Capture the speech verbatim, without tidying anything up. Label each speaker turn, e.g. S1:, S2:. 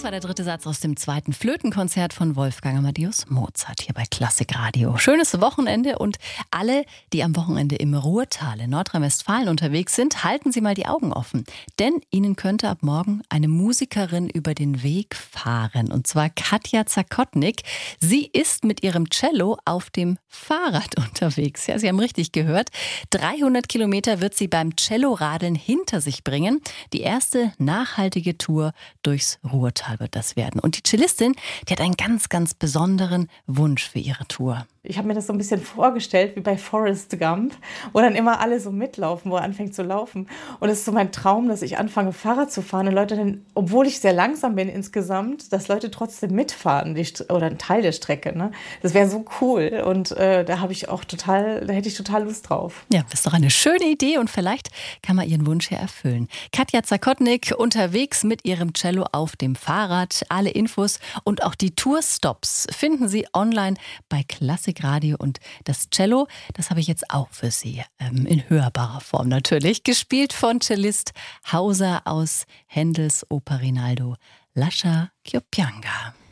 S1: war der dritte Satz aus dem zweiten Flötenkonzert von Wolfgang Amadeus Mozart hier bei Klassik Radio. Schönes Wochenende und alle, die am Wochenende im Ruhrtal in Nordrhein-Westfalen unterwegs sind, halten Sie mal die Augen offen. Denn Ihnen könnte ab morgen eine Musikerin über den Weg fahren. Und zwar Katja Zakotnik. Sie ist mit ihrem Cello auf dem Fahrrad unterwegs. Ja, Sie haben richtig gehört. dreihundert Kilometer wird sie beim Celloradeln hinter sich bringen. Die erste nachhaltige Tour durchs Ruhrtal wird das werden. Und die Cellistin, die hat einen ganz, ganz besonderen Wunsch für ihre Tour.
S2: Ich habe mir das so ein bisschen vorgestellt wie bei Forrest Gump, wo dann immer alle so mitlaufen, wo er anfängt zu laufen. Und es ist so mein Traum, dass ich anfange, Fahrrad zu fahren und Leute dann, obwohl ich sehr langsam bin insgesamt, dass Leute trotzdem mitfahren die St- oder ein Teil der Strecke. Ne? Das wäre so cool und äh, da habe ich auch total, da hätte ich total Lust drauf.
S1: Ja, das ist doch eine schöne Idee und vielleicht kann man ihren Wunsch ja erfüllen. Katja Zakotnik unterwegs mit ihrem Cello auf dem Fahrrad. Alle Infos und auch die Tourstops finden Sie online bei Klassik Radio. Und das Cello, das habe ich jetzt auch für Sie, ähm, in hörbarer Form natürlich, gespielt von Cellist Hauser aus Händels Oper Rinaldo Lascia Chiopianga.